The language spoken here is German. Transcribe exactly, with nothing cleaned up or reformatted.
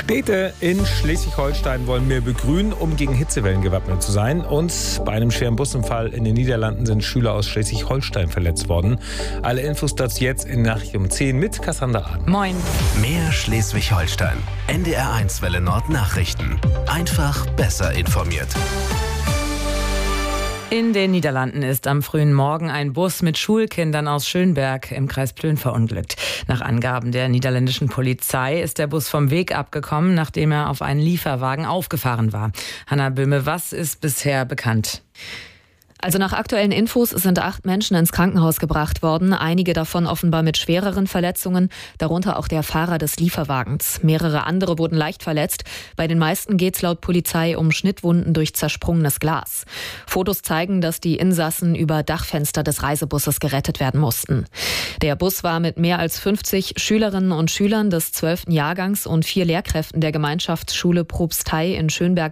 Städte in Schleswig-Holstein wollen mehr begrünen, um gegen Hitzewellen gewappnet zu sein. Und bei einem schweren Busunfall in den Niederlanden sind Schüler aus Schleswig-Holstein verletzt worden. Alle Infos dazu jetzt in Nachricht um zehn mit Cassandra Aden. Moin. Mehr Schleswig-Holstein. N D R eins Welle Nord Nachrichten. Einfach besser informiert. In den Niederlanden ist am frühen Morgen ein Bus mit Schulkindern aus Schönberg im Kreis Plön verunglückt. Nach Angaben der niederländischen Polizei ist der Bus vom Weg abgekommen, nachdem er auf einen Lieferwagen aufgefahren war. Hanna Böhme, was ist bisher bekannt? Also nach aktuellen Infos sind acht Menschen ins Krankenhaus gebracht worden, einige davon offenbar mit schwereren Verletzungen, darunter auch der Fahrer des Lieferwagens. Mehrere andere wurden leicht verletzt. Bei den meisten geht es laut Polizei um Schnittwunden durch zersprungenes Glas. Fotos zeigen, dass die Insassen über Dachfenster des Reisebusses gerettet werden mussten. Der Bus war mit mehr als fünfzig Schülerinnen und Schülern des zwölften Jahrgangs und vier Lehrkräften der Gemeinschaftsschule Probstei in Schönberg